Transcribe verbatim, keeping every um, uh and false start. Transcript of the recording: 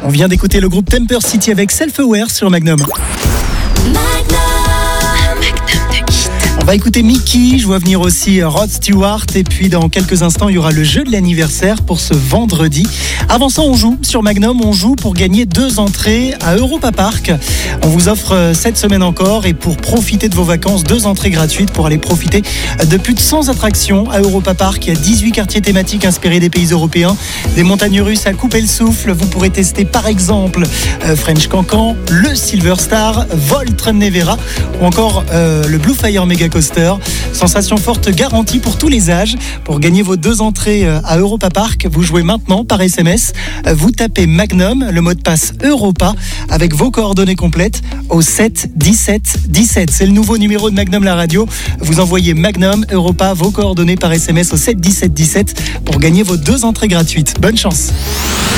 On vient d'écouter le groupe Temper City avec Self-Aware sur Magnum. On va écouter Mickey, je vois venir aussi Rod Stewart et puis dans quelques instants il y aura le jeu de l'anniversaire pour ce vendredi. Avant ça on joue sur Magnum, on joue pour gagner deux entrées à Europa Park. On vous offre cette semaine encore et pour profiter de vos vacances, deux entrées gratuites pour aller profiter de plus de cent attractions à Europa Park. Il y a dix-huit quartiers thématiques inspirés des pays européens, des montagnes russes à couper le souffle. Vous pourrez tester par exemple French Cancan, le Silver Star, Volt Nevera ou encore euh, le Blue Fire Mega Coaster. Sensation forte garantie pour tous les âges. Pour gagner vos deux entrées à Europa Park, vous jouez maintenant par S M S. Vous tapez Magnum, le mot de passe Europa, avec vos coordonnées complètes au sept dix-sept dix-sept. C'est le nouveau numéro de Magnum la radio. Vous envoyez Magnum Europa, vos coordonnées par S M S au sept dix-sept dix-sept pour gagner vos deux entrées gratuites. Bonne chance.